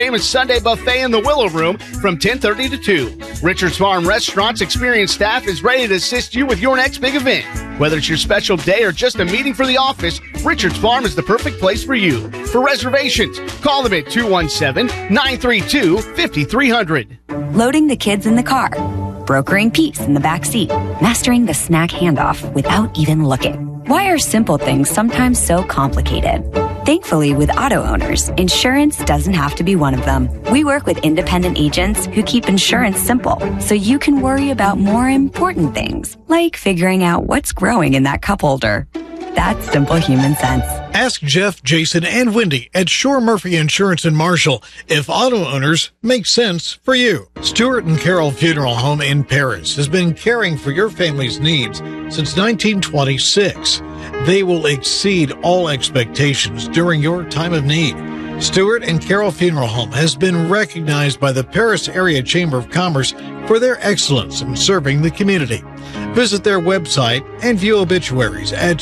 famous Sunday buffet in the Willow Room from 10:30 to 2. Richards Farm Restaurant's experienced staff is ready to assist you with your next big event. Whether it's your special day or just a meeting for the office, Richards Farm is the perfect place for you. For reservations, call them at 217-932-5300. Loading the kids in the car, brokering peace in the back seat, mastering the snack handoff without even looking. Why are simple things sometimes so complicated? Thankfully, with auto owners, insurance doesn't have to be one of them. We work with independent agents who keep insurance simple, so you can worry about more important things, like figuring out what's growing in that cup holder. That's simple human sense. Ask Jeff, Jason, and Wendy at Shore Murphy Insurance in Marshall if auto owners make sense for you. Stuart and Carol Funeral Home in Paris has been caring for your family's needs since 1926. They will exceed all expectations during your time of need. Stuart and Carol Funeral Home has been recognized by the Paris Area Chamber of Commerce for their excellence in serving the community. Visit their website and view obituaries at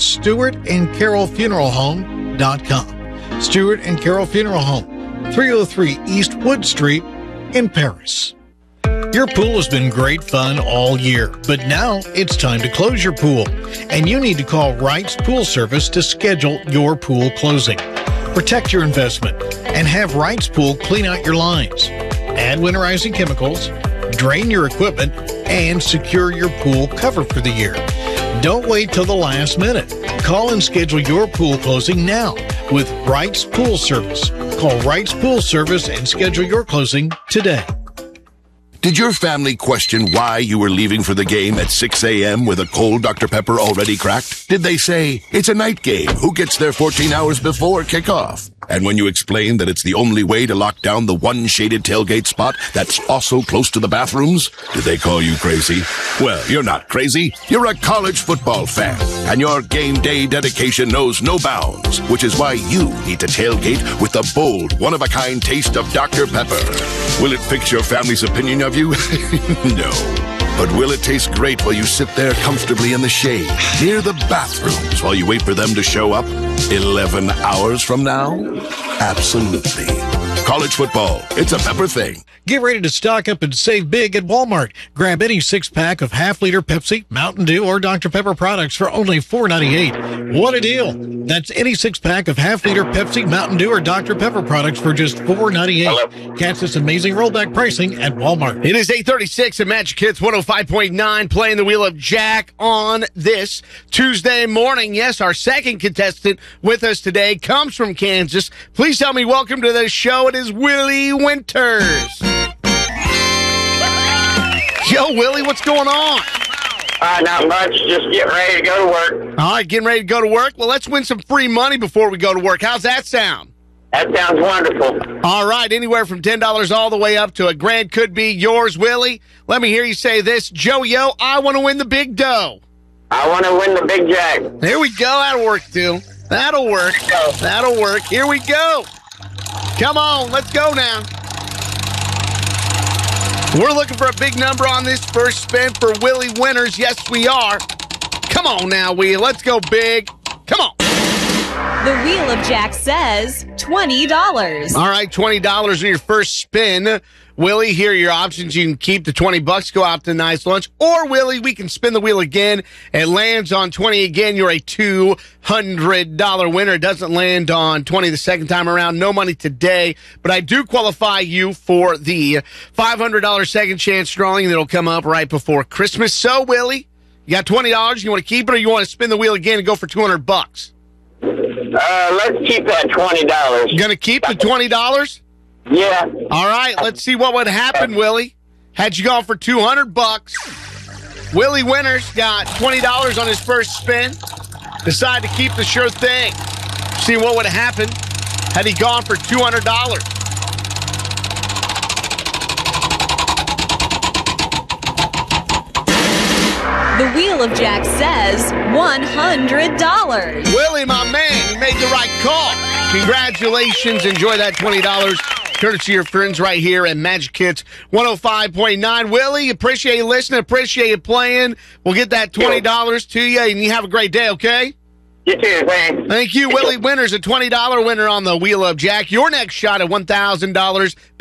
stuartandcarolfuneralhome.com. Stuart and Carol Funeral Home, 303 East Wood Street in Paris. Your pool has been great fun all year, but now it's time to close your pool, and you need to call Wright's Pool Service to schedule your pool closing. Protect your investment and have Wright's Pool clean out your lines, add winterizing chemicals, drain your equipment, and secure your pool cover for the year. Don't wait till the last minute. Call and schedule your pool closing now with Wright's Pool Service. Call Wright's Pool Service and schedule your closing today. Did your family question why you were leaving for the game at 6 a.m. with a cold Dr. Pepper already cracked? Did they say, it's a night game, who gets there 14 hours before kickoff? And when you explained that it's the only way to lock down the one shaded tailgate spot that's also close to the bathrooms, did they call you crazy? Well, you're not crazy. You're a college football fan, and your game day dedication knows no bounds, which is why you need to tailgate with the bold, one-of-a-kind taste of Dr. Pepper. Will it fix your family's opinion of you? No. But will it taste great while you sit there comfortably in the shade, near the bathrooms, while you wait for them to show up 11 hours from now? Absolutely. College football, it's a Pepper thing. Get ready to stock up and save big at Walmart. Grab any 6-pack of half-liter Pepsi, Mountain Dew, or Dr. Pepper products for only $4.98. What a deal. That's any 6-pack of half-liter Pepsi, Mountain Dew, or Dr. Pepper products for just $4.98. Catch this amazing rollback pricing at Walmart. It is 8:36 at Magic Hits 105.9, playing the Wheel of Jack on this Tuesday morning. Yes, our second contestant with us today comes from Kansas. Please tell me welcome to the show. It is Willie Winters. Yo, Willie, what's going on? Not much. Just getting ready to go to work. All right, getting ready to go to work? Well, let's win some free money before we go to work. How's that sound? That sounds wonderful. All right, anywhere from $10 all the way up to $1,000 could be yours, Willie. Let me hear you say this. Joey-O, I want to win the big dough. I want to win the big jack. There we go. That'll work, too. That'll work. That'll work. Here we go. Come on, let's go now. We're looking for a big number on this first spin for Willie Winters. Yes, we are. Come on now, Wheel. Let's go big. Come on. The Wheel of Jack says $20. All right, $20 on your first spin. Willie, here are your options. You can keep the $20, go out to a nice lunch. Or, Willie, we can spin the wheel again. It lands on 20 again. You're a $200 winner. It doesn't land on 20 the second time around. No money today. But I do qualify you for the $500 second chance drawing that'll come up right before Christmas. So, Willie, you got $20. You want to keep it, or you want to spin the wheel again and go for $200? Let's keep that $20. You going to keep the $20? Yeah. All right, let's see what would happen, Willie. Had you gone for $200, Willie Winters got $20 on his first spin. Decided to keep the sure thing. See what would happen had he gone for $200. The Wheel of Jack says $100. Willie, my man, you made the right call. Congratulations. Enjoy that $20. Courtesy of your friends right here at Magic Hits 105.9. Willie, appreciate you listening. Appreciate you playing. We'll get that $20 to you, and you have a great day, okay? You too, thanks. Thank you, Willie Winters, a $20 winner on the Wheel of Jack. Your next shot at $1,000